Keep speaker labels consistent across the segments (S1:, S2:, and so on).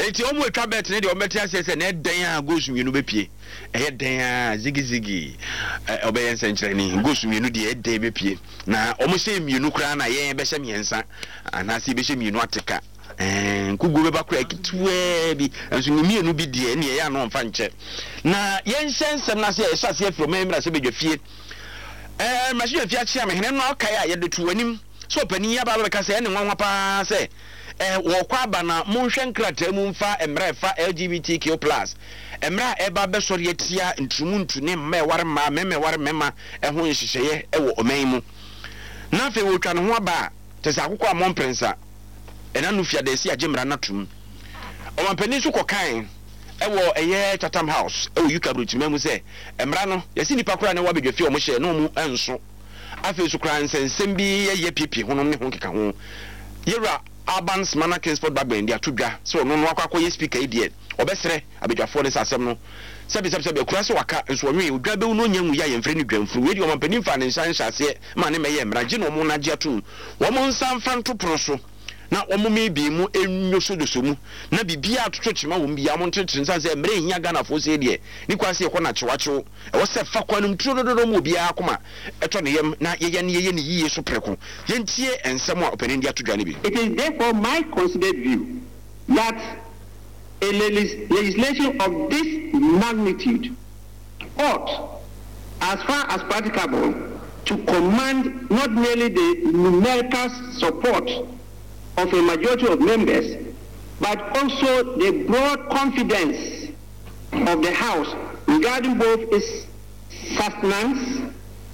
S1: eti omo etwa bet ne de ometi ase na eden a gosu mienu bepie eden a zigizigi obeyen senkyere ni gosu mienu de eden bepie na omo se mienu kra na yen be hye miensa anase be hye mienu ateka kugu be bakra kitwe bi enso mienu bi de ne ya no mfa nche na yen hyensem na se esase afro memra se bedwafie machine afia chia me hene no kai a ye de tu anim so pani ya ba be ka se ene nwanwa pa se wo kwa ba na monhwe nkrata mu mfa emra fa LGBTQ+ emra eba be sori etia ntrumuntu ne mma ware ma meme ware mema ho nhyehyeye wo oman mu na fe wo twa ne ho aba te sa akokɔ amon prensa ena no fia de si agemra natum o mampani su kokan wo eye Chatham House wo Yukabrutima mu se emra no yesi nipa kora ne wa bedwafie o mo hye no mu enso afi su kran sensem bi ye pipi hono ne ho keka ho yera Urban Smana Kingsport Bagben dia tudwa so no akwa ye speaker idie obesere abedwafo ne sasem no sebi kura se waka nso onwe odwa be no nyanwu ya yemfre ne dwamfru we di o mampani fa ne nsan hyase ma ne meye emra gye no mo na gye atum wo mo nsan fa ntopro so na omo mebi mu enyo so doso mu na bibia atotochima wo mbia mo ntetire nsan se emre hia Ghana fo se de ni kwase ekɔ na chewachew e wo se fa kwanum turododo mu bia akoma eto ne yem na yeye ne yiye so preko yentie ensem a opani dia todwa ne bi.
S2: It is therefore my considered view that a legislation of this magnitude ought, as far as practicable, to command not merely the numerical support of a majority of members, but also the broad confidence of the House regarding both its substance,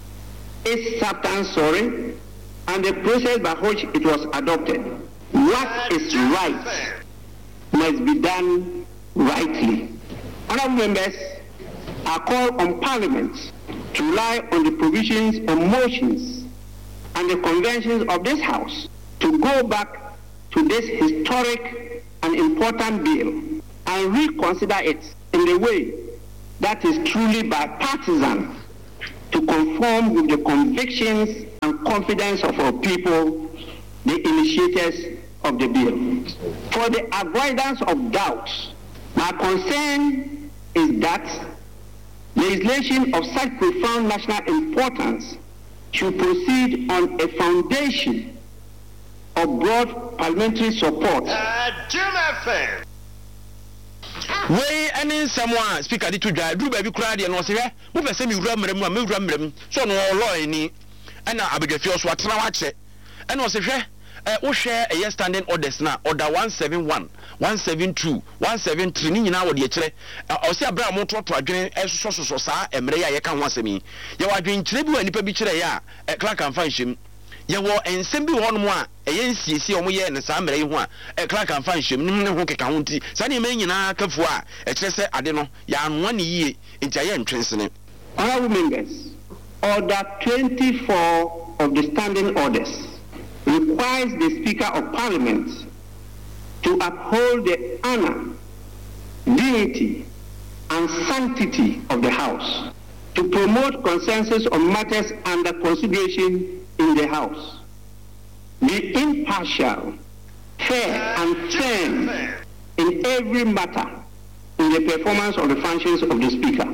S2: and the process by which it was adopted. What is right must be done rightly. Honourable members, I call on Parliament to rely on the provisions of motions and the conventions of this House to go back to this historic and important bill and reconsider it in the way that is truly bipartisan to conform with the convictions and confidence of our people, the initiators of the bill. For the avoidance of doubt, my concern is that legislation of such profound national importance should proceed on a foundation of broad parliamentary support.
S1: We any someone speaker di to dry do baby cry dey no se hwe mo pese mi wura mrem a me wura mrem so no law ni ana abedwafie so atena wa che ana o se hwe wo hwe a standing orders na order 171 172 173 ni nyina wo de kire o se abra mo toto adwen soso saa emre ya ye ka ho asemi ye wadwen kire bi wa nipa bi kire ya Clark and Fanshim ye wo ensem bi ho no a eye nsiesie o mo ye ne saa mre yi ho a Clark and Fanshim ne ho keka ho nti saa ne me nyina kafu a kire se ade no ya anoa ne yie nti aye ntwensene.
S2: Honourable members, Order 24 of the Standing Orders requires the Speaker of Parliament to uphold the honor, dignity, and sanctity of the House, to promote consensus on matters under consideration in the House, be impartial, fair, and firm in every matter in the performance of the functions of the Speaker,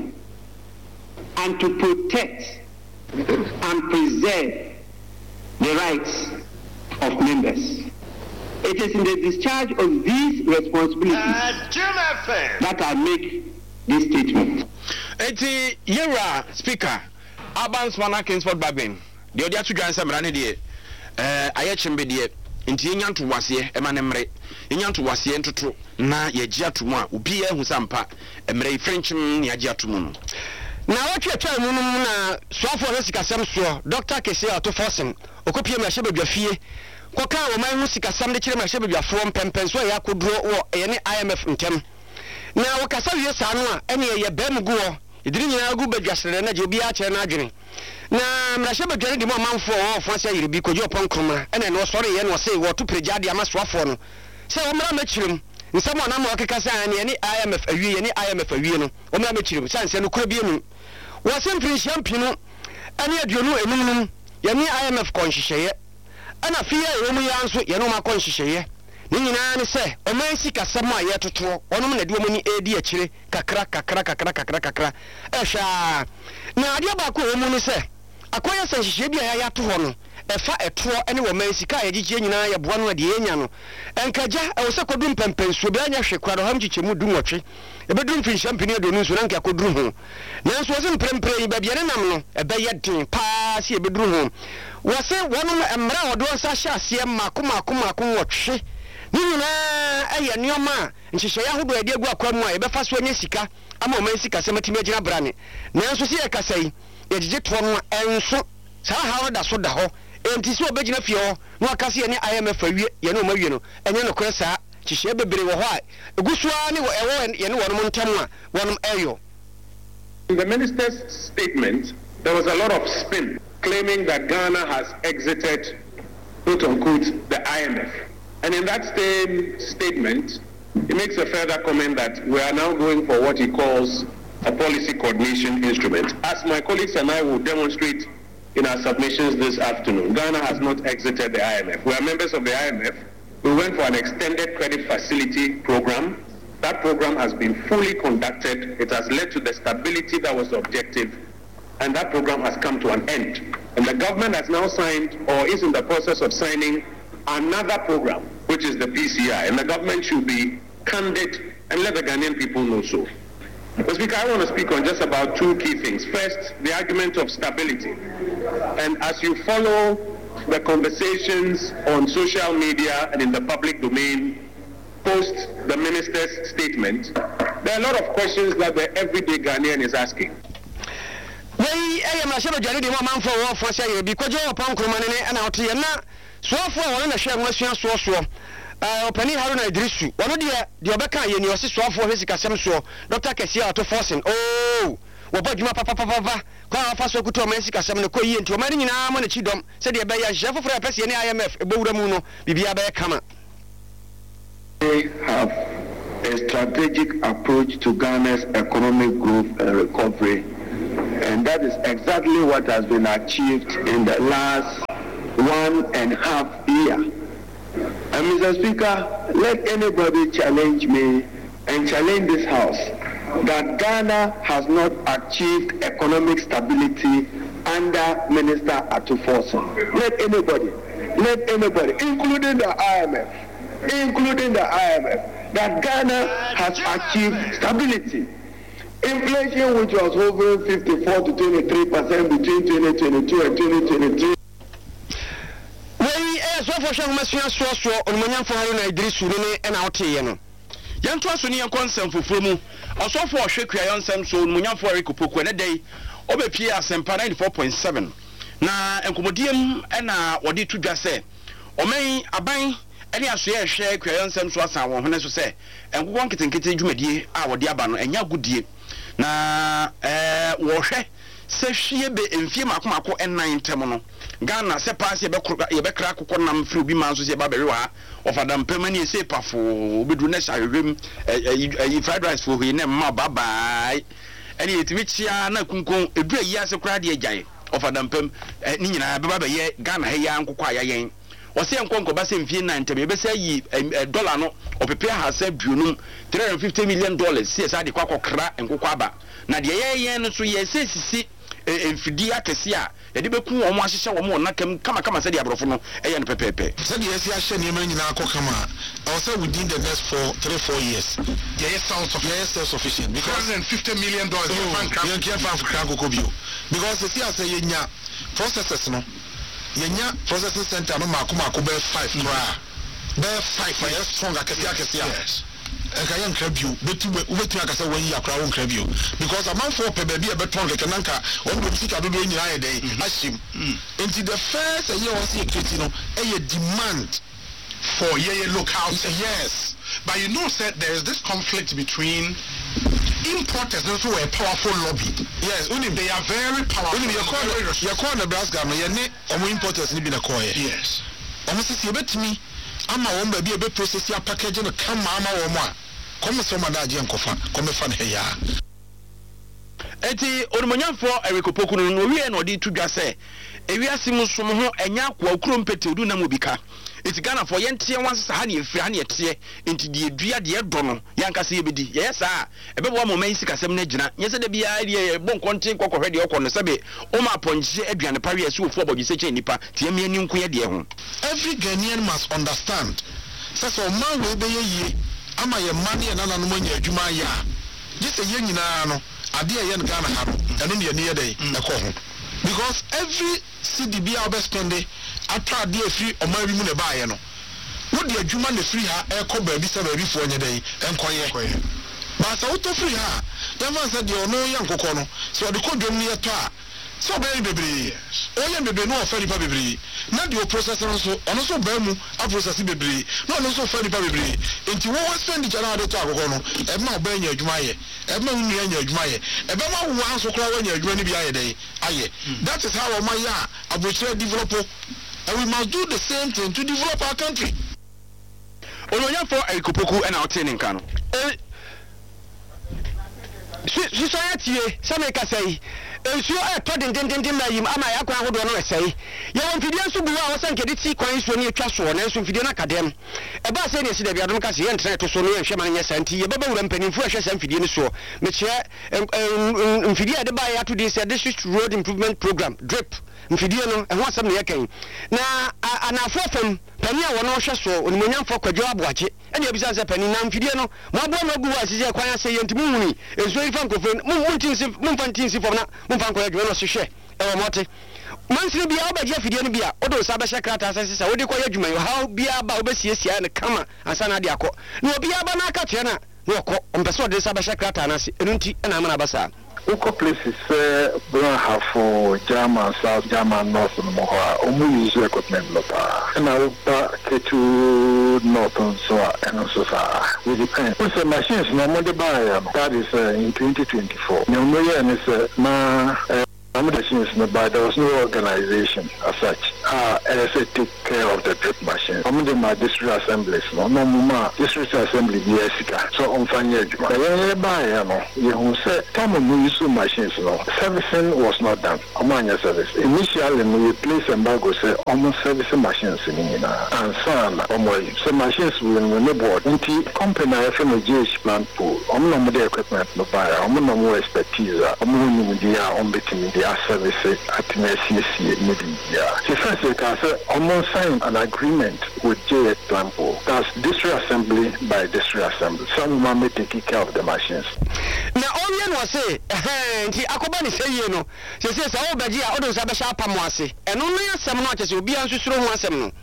S2: and to protect and preserve the rights of members. It is in the discharge of these responsibilities that I make this statement.
S1: Eti yera Speaker Urban Smana Kingsport Bagben de odi atu dwan samra ne de aye chimbe de nti yenyanto wase e ma ne mre yenyanto wase ntoto na ye gi atomu a obi ehu sampa emre frenchim ne agi atomu no
S3: na watwe twa mu no na soafo ho sikasam so Dr. Kese Autoforsen okopie ma hye badwafie koka wo man ho sikasam de kire ma hye badwafo mpempen so ya koduro wo ye IMF ntem na wakasa wie sa no a ene ye bem gu wo idiri nyina gu badwasere na je obi a kire na adwene na mrahye badware de mo manfo wo fo se yiri bi kojo ponkroma ene no sori ye no se wo to prejade amasoafo no se wo mra ma kirim nsam ona ma okeka sa ne ye IMF awie ye ne IMF awie no wo mra ma kirim sanse no kura bi mu wo sempre champino ane aduonu enum num ye ne IMF konhyehyeye ana fiye wo mu ya nso ye no ma konhyehyeye ni nyina ne se o man sika sam a ye toto onom na de omani edi akire kakra ehwa na ade ba ko omu ne se akoya se hihye bia ya to ho no efa eto ene wo man sika ya gigye nyina ya boa no ade enya no enkaja e wo se kodum pempensuo bia nya hwe kwado ham gichemu dunwotwe ebedum fin champagne do no so na nka koduru ho nanso wo se mprempre ba bia ne nam no ebe ye den pa si ebeduru ho wo se wonom emra wodo nsa hye ase makoma wotwe ni nyina eye nioma nhihye ya hodo ade agu akwa mu a ebefa so anya sika ama o man sika se matimi agina brane nanso se ye kasai ye gigye to no enso sa ha da so da ho enti se obegina fie ho no akase ye ne IMF awie ye ne o mawie no enye no kora saa hihye bebere wo ho a egusua ne wo ewo ye ne wonom ntam a wonom eyo.
S4: In the minister's statement, there was a lot of spin claiming that Ghana has exited, quote unquote, the IMF. And in that same statement, he makes a further comment that we are now going for what he calls a policy coordination instrument. As my colleagues and I will demonstrate in our submissions this afternoon, Ghana has not exited the IMF. We are members of the IMF. We went for an extended credit facility program. That program has been fully conducted. It has led to the stability that was the objective, and that program has come to an end. And the government has now signed, or is in the process of signing, another program, which is the PCI. And the government should be candid and let the Ghanaian people know so. Mr. Speaker, I want to speak on just about two key things. First, the argument of stability. And as you follow the conversations on social media and in the public domain post the minister's statement, there are a lot of questions that the everyday Ghanaian is asking.
S3: Wey am ashaba jare de man for wo for say bi kojo opon kromane ne ana ote na so for won na hwe nwasua so opani Haruna Idrisu wono de obeka ye ni ose so for hwesika sem so Dr. Kesia Otto Forsen wo ba djuma papa kwa afa so kuto man sika sem ne ko yi enti o mani nyina mo na chidom se de be ya hye foforo apese ne IMF ebowura mu no bibia be kama.
S2: They have a strategic approach to Ghana's economic growth and recovery, and that is exactly what has been achieved in the last 1.5 years. And Mr. Speaker, let anybody challenge me and challenge this House that Ghana has not achieved economic stability under Minister Otto Forsen. Let anybody, including the IMF, that Ghana has achieved stability. Inflation, which was hovering 54 to 23% between 2022 and 2023.
S3: So for sure masua so on manyamfo Haruna Idrisu ne na ote no yanto aso ne yankonsem foforo mu osofo ohwekua yonsem so on manyamfo Erikopoko ne dai obepie asempa 94.7 na enkomodiem na wode tudwa se oman aban ene aso ye hwe kua yonsem so asan won hene so se enkokon ketenkete dwumadie a wode aba no enya gudie na wo hwe se hwie be emfie makomako enan tem no Ghana se pass ye bekra akokɔ nam free bi man so se ba berewa ofadam pemani se pafo obedu na hwehwem fried rice for he na ma bye ene yetimi chia na kunkon edu ayi ase kra de agyae ofadam pem ni nyina beba be ye Ghana he ya nkokɔ ayayen ose enkonko ba se mfie na ntem be se yi dollar no opepe ha se duonum $350 million se sa de kwakokra nkokɔ aba na de ye no so ye se sisi enfidi akese a yede beku wo mo ahyehye wo mo nakam kama se de abrofo no eye no pepepe
S5: se de yesi ahye ne man nyina akokama I was say within the next 3-4 years yes self-sufficient because $150 million you can't find for Krankokobio because the see as yenya processes no yenya processing center no makoma be 5 kra be 5 for yes strong akese yes eka yen krabio betu akasa wan yi akra won krabio because amount for pe baby e beton ke nanka won do sika do nyina ye dey ashim into the first year was security no a demand for local yes
S6: but you know said there is this conflict between importers and also a powerful lobby
S5: yes
S6: they are very powerful
S5: you call Nebraska no ye ne omo importers ni bi na call
S6: yes
S5: omo sisi ebetimi ama won ba bi ebe process ya package no kama ama wo mo a come so madaje enkofa come fa ne ya
S3: eti onumonyamfo Erikopoko no wie na odi tudwa se ewiase musom ho enya akwa okurom petedu na mobika
S1: enti Ghana for yentie wansa ha ne efiri ha ne etie enti de edua de edo no yankasa yebedi ye saa ebebo mo man sikasem na gina nyese da bia de bon konten kokohwe de okọ no sebe o ma ponje aduane pawe ase ofo obodwe seche nipa tie me ani nko ye de ho.
S5: Every Ghanaian must understand so man we be ye ama ye man ye nana no manya adwuma ya just ye nyina no ade ye no Ghana ha no eno ne ye dey ekọ ho because every CDB a spend atra de free o man bi mu ne ba ye no wo de adwuma ne free ha ekọ ba bi se ba bi fo nye dey enkoye ba sa wo to free ha dem van say de ono ya nkokọ no so de kodwom ne yeto a so be bebre o ye bebre no oferi pa bebre na de o processor no so ono so ba mu a process bebre no ono so oferi pa bebre enti wo spend jara de to akokọ no e ma ba nya adwuma ye e ma hu nya adwuma ye e ba ma wo anso kra wa nya adwuma ni bi aye dey aye that is how my ya abrochire develop and we must do the same thing to develop our country.
S1: Olonya for Ekopoku and our training kan.
S3: Society some ka say ensuo to den mayim ama yakwa hodo no say ye won fidie nso bu a wosan kedi ti kwan so ne atwa so na nso fidie na kadem e ba say ne si da biadom ka say ye ntre to so no ye hwe man nye santi ye baba wura mpanimfu a hwe san fidie ne so me che fidie de ba ya to this district road improvement program drip mfidie no e ho asem ne yekan na anafofam pani a wono hwe so onimonyamfo kwadwo aboache ene ebisa se pani na mfidie no mo abo no gu asije kwan ase ye ntimu huni enso ifa nkofo mun fantinsi fo na mun fan ko adwo no hwehwe e wo mote mansiri bia obaje fidie no bia odo sa ba shekrata asase sa wodi ko ye adwuma yo how bia ba obesiesia ne kama asana de akọ na obi aba na aka kye na okọ ompeso de sa ba shekrata na se enu nti na amana basa
S7: Uko places don't have for German, South German, North and more. Only use equipment lopa. And I will get to North and so and also we depend. With the machines, no more the buy. That is in 2024. No more and it's machines, but there was no organization as such. LSA take care of the drip machines. I'm in my district assemblies. No more district assembly. So on Fanya, you say, come on, use machines. No servicing was not done. Among service initially, we place embargo say almost servicing machines in and so machines will be board. Until company FMGH plant pool. No more equipment no buy. No more expertise. On between the services at NCC media. The first you can say almost sign an agreement with JX Lampo. That's district assembly by district assembly. Some will take care of the machines.
S3: Now all you was say, nti akobani say you know. Say say obaji a odo sa be sha pam ase. Eno no yasem no akese obi ansusuro ho asem no.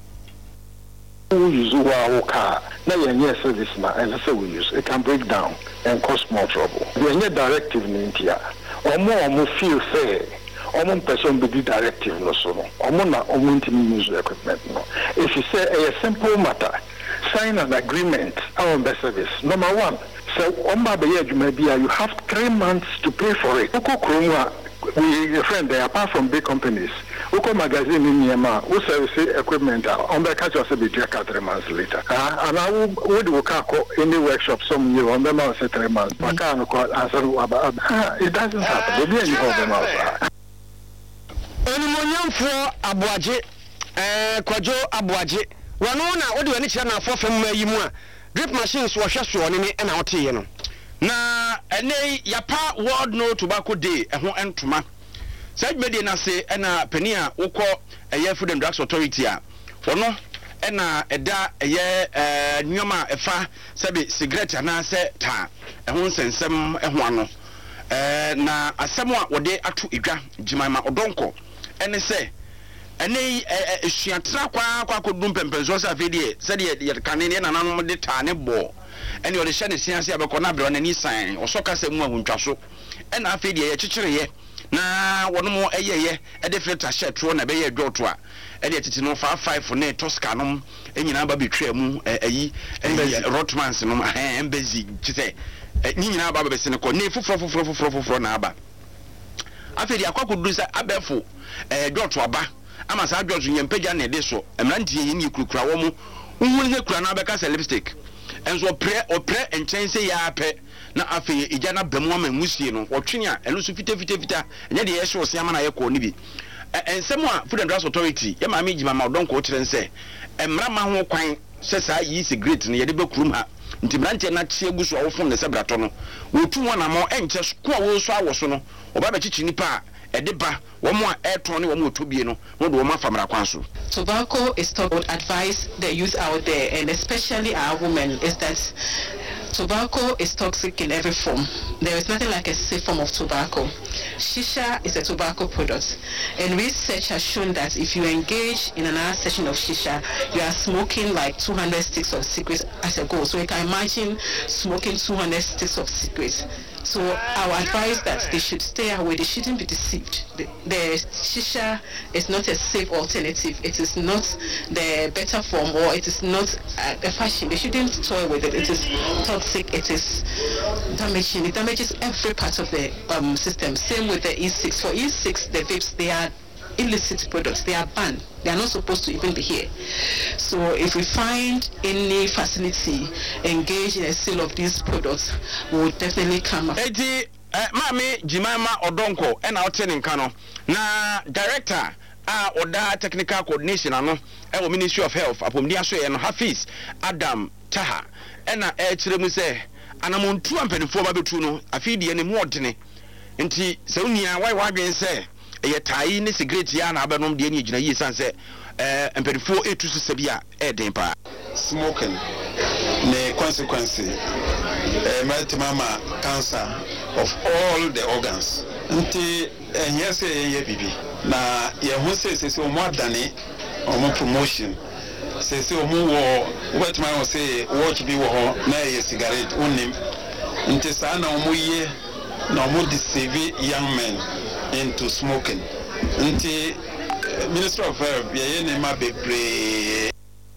S7: We use our car. Now your service now, and so we use it can break down and cause more trouble. We are directive in India. Or more feel say, or person be the directive no so no. Or more na use equipment no. If you say a simple matter, sign an agreement on the service. Number one, so you have 3 months to pay for it. We friend there apart from big companies. Uko magazine in Myanmar, who service equipment on the catch of the 3 months later. And I would work in the workshop some year on the month 3 months. It doesn't happen. Maybe you hold them out.
S3: Onimonyam for Abuaje, Kwajo Abuaje. Wanona, what do any channel for from Yimua? Drip machines were just one in and out here.
S1: Na ene yapa World No Tobacco Day ehho entoma said media na se ena pani a wokọ eye Food and Drugs Authority a ono ena eda eye nyoma efa sebe cigarette na se ta ehho nsensem ehho ano na asem a wode ato edwa Jimama Odonko ene se ene esuatra kwa kodum pempenso sa fedie se de kanene na nanom de ta ne bo ene o de hye ne sianse abekọ na bre onani san osoka semu ahuntwaso ena afedie ye kyekyereye na wono eyeye e de filter shirt tro na be ye dwoto a e de titi no 55 ne Tosca no enyina ba betwa mu ayi Rotmans no embassy kise ni nyina ba bese ne ko ne fufuro na aba afedie akwakodu sa abefo dwoto aba ama sa dwoto nyempagya na de so emrantie yi ne kurukura wo mu unhu ne kura na beka lipstick enso opre enchense ya pe na afi ija na bemu ama musie no otwene a eno so fita enye de yehwe osiama na yekọ ni bi ensem a Food and Drugs Authority ye ma me jima ma odonko o kire nse emra ma ho kwan se saa yi cigarette ne ye de bekurum ha nti branche na tie guso a wo fon ne se brato no wo tu wona mo enche ko a wo so awoso no oba be chichi nipa ediba wo mo a eton ne wo mo tobie no wo do wo ma famra kwan so.
S8: Tobacco is to advise the youth out there, and especially our women, is that tobacco is toxic in every form. There is nothing like a safe form of tobacco. Shisha is a tobacco product, and research has shown that if you engage in another session of shisha, you are smoking like 200 sticks of cigarettes as a goal. So you can imagine smoking 200 sticks of cigarettes. So I would advise that they should stay away. They shouldn't be deceived. The shisha is not a safe alternative. It is not the better form, or it is not a fashion. They shouldn't toy with it. It is toxic. It is damaging. It damages every part of the system. Same with the E6. For E6, the vapes, they are illicit products. They are banned. They are not supposed to even be here. So if we find any facility engaged in a sale of these products, we will definitely come up.
S1: Mami Jimama Odonko and our training kano na director oda technical coordination ano e Ministry of Health apomdia so and Hafiz Adam Taha ena chiremu se anamontu ampanifo ba betu no afidi ne mu odene nti se unia wai wadwen se ye tai ne cigarette ya na abanom de ne gina yi sanse ampanifo etu so bia e den pa
S9: smoking the consequences mama cancer of all the organs nti ehia se ye bibi na ye ho se o mo adane o mo promotion se o mo wo what man say watch bi wo ho na ye cigarette onim nti sa na o mo ye na o mo deceive young men into smoking nti Minister of Health ye ne ma bebre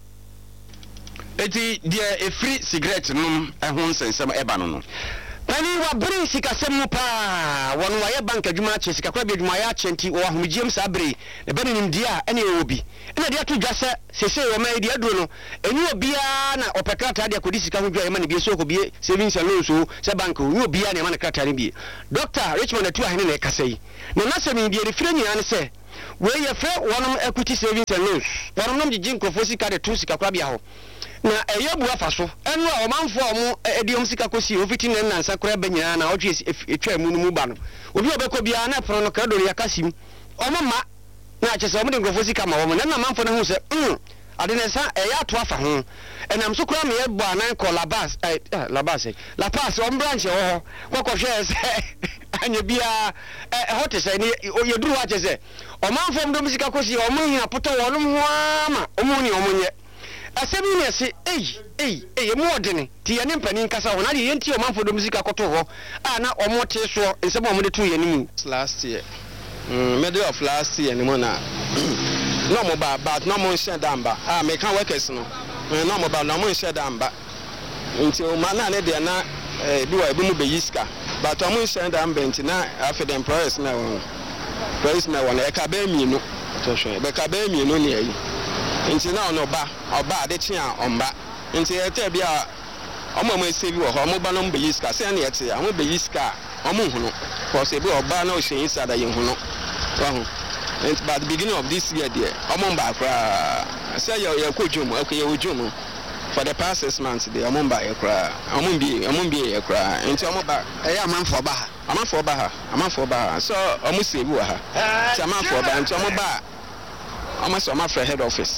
S1: eti dia a free cigarette num ehon sensem eba no no
S3: pani wa bring sikasem mu pa wonu wa ye bank adwuma che sikakra bi adwuma ya chenti wo ahomgiem sa bere ne bene nim dia ene obi ene dia to dwase sese wo mai dia duro no enyu obia na opekrata dia kodi sika ho dwa ye ma ne bi so ko bi savings and loans so se bank enyu obia ne ma ne krata ne bi Dr. Richmond atu ahene na kasai no na se mi bi re fire nyina ne se we ye fre wonum equity savings and loans wonum nom gigin krofo sika de to sikakra bia ho na eyebu afa so enu a omanfo omo ediom sika kosi ofiti ne nansa kora banya na otwe etwa mu no mu ba no obi obekọ bia na pro no krado ya kasim omo ma na chese omo de ngofo sika ma omo na manfo na hu se ade ne sa eya to afa ho enam so kora me yebo anan ko la pass on branch ho kokọ hwe se anya bia hote se ni yeduru wa chese omanfo mdom sika kosi omo hia poto wonum ho ama omo ni omo nye asemi ne se mu odene ti ye ne mpanin kasa ho na de yenti o manfo do music akoto ho na omote so nsem omode tu ye nimu
S10: last year middle of last year ni mo na no mo ba but no mo share damba me kan workers no no mo ba no mo share damba nti o ma na ne de na bi wa bi mu be yiska but o mo share damba nti na after the employers na won e ka be mienu to hwe be ka be mienu ne yi nti na ono ba oba de chia omba nti ete bia omo mo esebi wo ho omo ba no mbe yiska se na yete amo be yiska omo hunu for se bi oba na o hyen sada ye hunu wahu and by the beginning of this year there omo ba kra say ye kodwom okay ye wodwom for the past 6 months there omo ba ye kra omo bi ye kra nti omo ba e amanfo ba ha so omo sebi wo ha ti amanfo ba nti omo ba omo so omo fra head office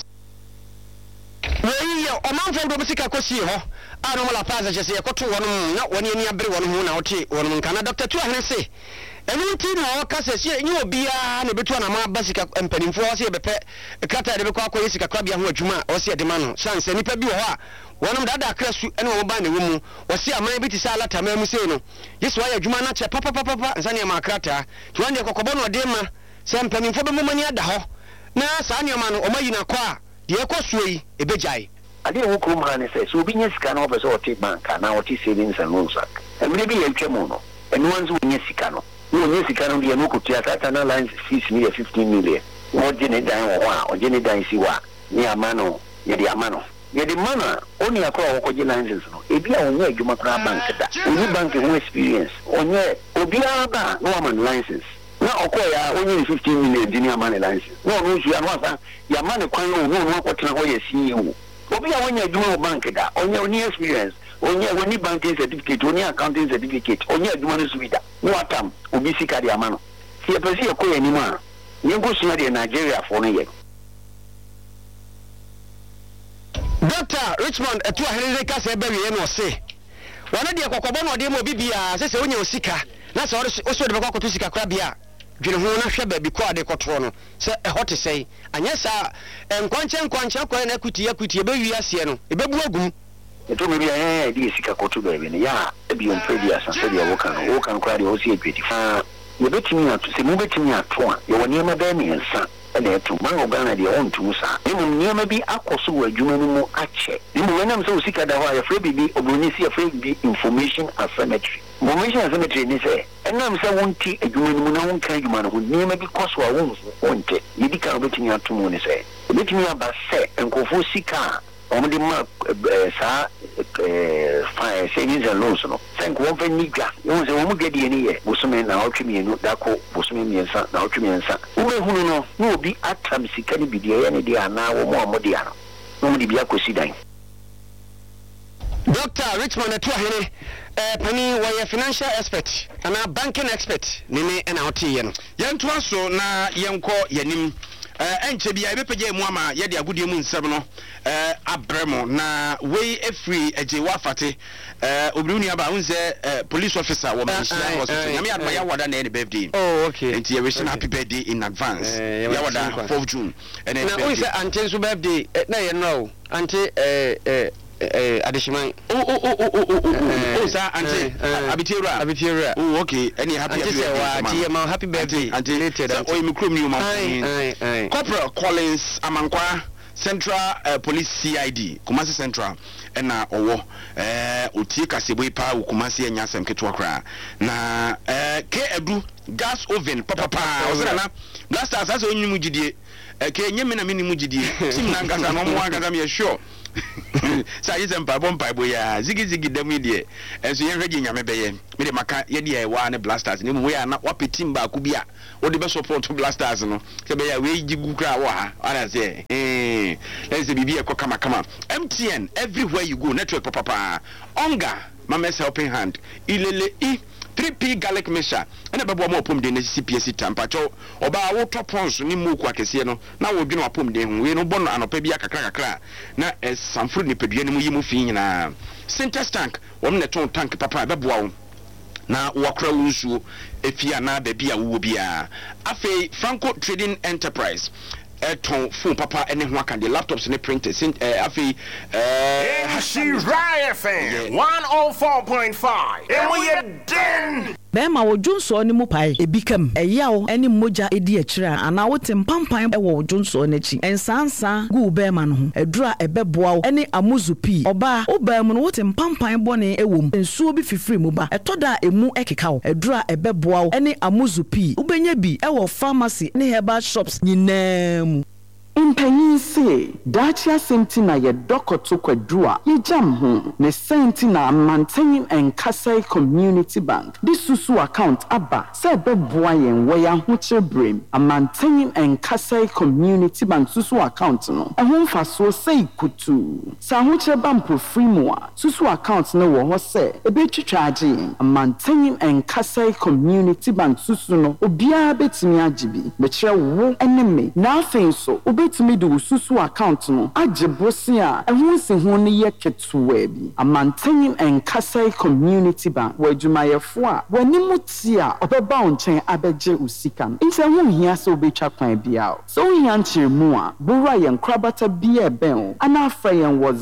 S3: we ye omanfo do musika kosi ho no mala paza chese ye koto wonum na woni ani abere wonum na wote wonum nka Dr. Tu ahene se enu ti na o kase se enyi obia na betu na ma basika empanimfo o se bepe krata de be kwa akoyi sika krabia ho adwuma o se de ma no chance nipa bi ho a wonum dada krasu ene wo ba na wo mu o se aman bi ti sa alata ma mu se no yeso aye adwuma na che papa nsane ma krata tu ande kokobo no de ma se empanimfo be momani ada ho na sa ne ma no o mayi na kwa de ekosuoi ebejai
S2: ade wo krom ha ne se so obi nya sika na obeso o take bank na o take savings and loans act emre bi ye twemo no enu wanzu nya sika no nya sika no de no kutia tata na line 6 million 15 million o jene dan wo a o jene dan si wa ni amano ye de amano ye de mana oni akọ wo ko je license no ebi a onye adwuma kra bank da oni bank ho experience onye obi aba no am license
S7: na okoya onye 15 million di ni amane license no no su ya no asa ya mane kwan no no akotena ho ye CEO obi a wonya adwuma bank da onye experience onye banking certificate onye accounting certificate onye adwuma no suida no atam obi sika de amano si e pesi ekoya ni ma yengo suna de Nigeria for no ye
S3: Dr. Richmond etu ahenere ka se be wie no se wana de kokobo no de mo bibia se onye osika na se o de kokoto sika kra bia dwene ho na hwe ba bi ko ade koto no se ehote sei anyesa enkwanche kwa na akuti be wi ase no e bebu agum
S7: eto me bia de sika koto ba bi ne ya e bi on pedi asa se de wo kan kra de o si edwedi ye betimi ato se mo betimi ato a ye woni ma ba mi ensa ele to ma ogana de on tu sa e mo niema bi akoso wa adwuma no mu ache e mo wenam se o sika da ho ya frɛ bibi obroni si ya frɛ bibi information asymmetry ni say enam se wonti adwuma no mu na won kan adwuma no ho niema bi koso a wonte ye di ka betimi ato mu ni say betimi aba se enkofo sika omde ma sa fine savings and loans no thank one for niga you say omu gedi ni ye bosome na otwemienu dako bosome miensa na otwemiensa uhunu no no obi atam sika ni bidie ye ne dia na wo mo amode ano no mo di bia kosi dan
S3: Dr. Richmond etu ahene pani wa financial expert ana banking expert nene na otie ye no
S1: yentu aso na yenko yanim enche bia ebepeje mu ama ye de agudie mu nsem no abremo na we free ejewa afate obruni aba unze police officer wo Manchester hospital nyame adma ya wada na any birthday
S3: oh okay
S1: enti ye wish happy birthday in advance ya wada 4th June and
S3: na unze antenso birthday na ye no anti additional
S1: sir auntie abitiera oh okay any happy birthday auntie later that oh mikrom you ma Corporal Collins Amankwa Central Police CID Kumasi Central na owo otie kasebo pa Kumasi anyasem ketwa kra na ke edu gas oven papa osera na blasters asa onyum gidie ke nyeme na minimu gidie tim na ngasa no mo agada me sure sa yisem pa bompa boya zigi demu die enso yen hwegi nyame beye me de maka ye de wa ne blasters ne mu ya na wapetim ba ku bia wo de be support blasters no se be ya we jigu kra wo ha ana se let's be kama MTN everywhere you go network papa onga mama's helping hand ilele 3P garlic mixture ena bebo mo opom de na CPC tampacho oba wo topons ni moku akese no na wo dwene opom de hu we no bono anopa bia kakra na samfru ni pedua ni mu yimu fi nyina Sintex tank wo ne ton tank papa bebo wo na wakra wunsu efia na ba bia wo bia afei Franco Trading Enterprise ton phone papa ene ho aka de laptops ne printers afi
S11: Shira FM 104.5 and we den
S12: Bema wo Junso ni mu pai ebikam eyawo eni moja edi akira ana wote mpampan e wo Junso n'achi ensansa gu bema no ho edura ebeboa eni amuzupi oba obam no wote mpampan bone ewom ensuo bi fifiri mu ba etoda emu ekeka edura ebeboa eni amuzupi ubenya bi e wo pharmacy ne herbal shops nyinam
S13: Impanyin se Dacia Sentina ye dokoto kwadua ye jam ho ne Sentina Maintaining and Kasai Community Bank this susu account aba se beboa yen we ya hoche brem a Maintaining and Kasai Community Bank susu account no ehon faso sei kutu sa hoche bampo free mo susu account no wo ho se ebetwitwa age a Maintaining and Kasai Community Bank susu no obia betimi agibi be kire wo eneme na afin so to me do susu account no agebosia ehun se hu ne ye ketuwa bi a Maintaining and Kasai Community Bank wajumayefo a wanimuti a obeba onchen abeje usika nse hu hia so obetwa kwan bia so hia nchiremu a bura ye nkrabata bia ben ana afra yen wo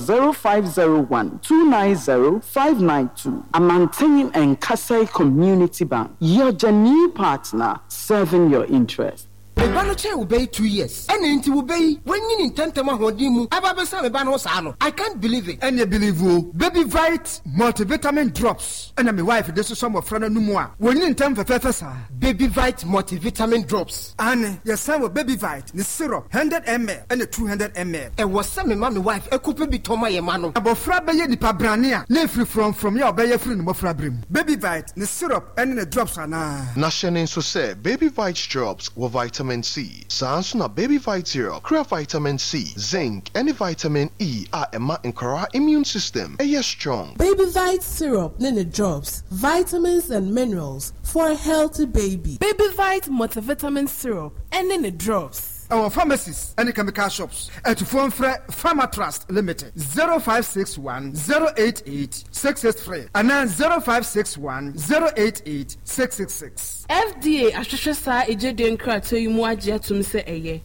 S13: 0501290592 a Maintaining and Kasai Community Bank your genuine partner serving your interest.
S14: Eba no che obey 2 years. Ene nti obey when you intentama hodi mu. Aba be say eba no sa no. I can't believe it. Ene believe o. Baby Vite multivitamin drops. Ene me wife dey so some of frana no mu a. When you intem fefe sa. Baby Vite multivitamin drops. Ane, yes say Baby Vite ni syrup 100 ml and 200 ml. E was say me wife e coupe bi toma ye ma no. Abofra be ye nipa brane a. Na free from ya obey free no mofra brem. Baby Vite ni syrup and the drops ana.
S15: Na shene so say Baby Vite drops with vitamin C. Sans na Baby Vite syrup, crea vitamin C, zinc, and vitamin E are ema nkora immune system. Yes strong.
S16: Baby Vite syrup, nene drops, vitamins and minerals for a healthy baby. Baby Vite multivitamin syrup, and nene drops.
S14: Our pharmacies and chemical shops at Phone Pharma Trust Limited 0561 088 663 and then 0561 088 666.
S16: FDA Ashashasa Ejeden Krato Yumuaja to Mr. Eye.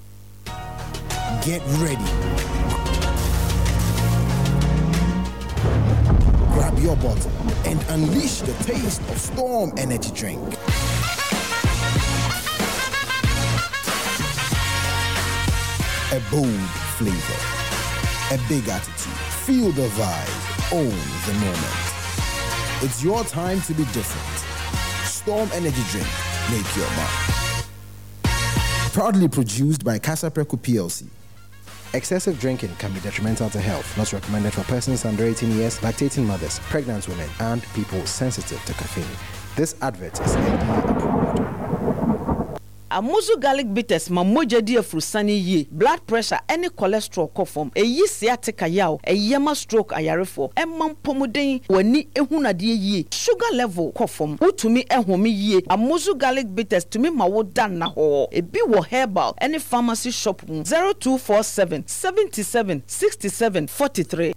S17: Get ready. Grab your bottle and unleash the taste of Storm Energy Drink. A bold flavor, a big attitude. Feel the vibe, own the moment. It's your time to be different. Storm Energy Drink, make your mark. Proudly produced by Casa Preco PLC.
S18: Excessive drinking can be detrimental to health. Not recommended for persons under 18 years, lactating mothers, pregnant women, and people sensitive to caffeine. This advert is FDA approved.
S12: Amuzu garlic bitters mamoja di afrusani ye blood pressure any cholesterol kofom eyi sciatica yaw eyema stroke ayarefo emam pomuden wani ehunade ye sugar level kofom utumi ehome ye Amuzu garlic bitters tumi mawo dan na ho ebi wo herbal any pharmacy shop 0247 77 67 43.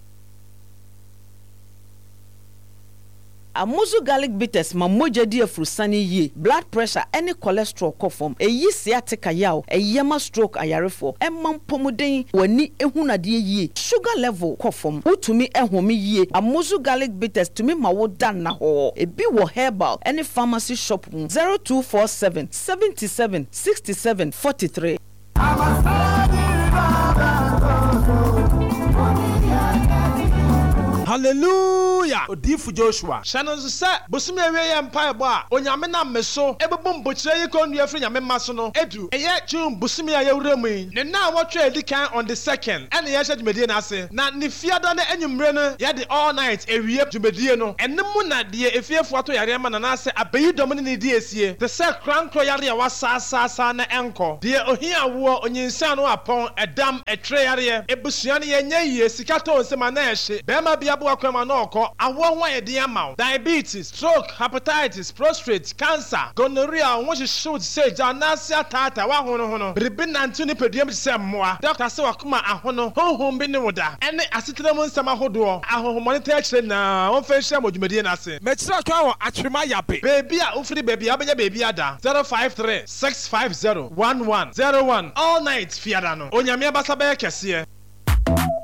S12: Amuzu garlic bitters mamoja di afrusani ye blood pressure any cholesterol kofom eyi sciatica yaw eyema stroke ayarefo emam pomuden wani ehunade ye sugar level kofom utumi ehome ye Amuzu garlic bitters tumi mawo dan na ho ebi wo herbal any pharmacy shop 0247 77 67 43.
S19: Hallelujah. Odifu Joshua. Shannon se bosumi ewe ye mpa ebo a onyame na meso ebebom bochire ye kondu afri nyame maso no edu eye June bosumi ya yewremu ne na wotwe edikan on the 2nd ene ye hye na ase na ne fiada na enwumre no ye de all night ewie dwumedie no enemu na de efiefu ato yare ma na ase abeyi dom ne de esie the se krankro yare wa sa na enko de ohia wo onyinsa no apon edam etre yare ebusua ne ye nye sika to nsema na ehye bema bia diabetes, stroke, hepatitis, prostate, cancer, gonorrhea, which should say Janasia Tata, Wahono, Ribin Antony Pedium Samoa, Dr. Sawakuma Ahono, home Binoda, and Acetramon Samahodo, Aho monitor now, on Fashion with Medianase. Metra Atrimayape, baby, Ufri baby, Abaya baby Ada, 053 650 1101, all night Fiadano, Onyamia Basabe Cassia.